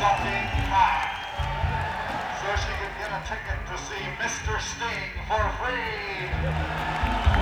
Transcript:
shopping cart so she could get a ticket to see Mr. Sting for free.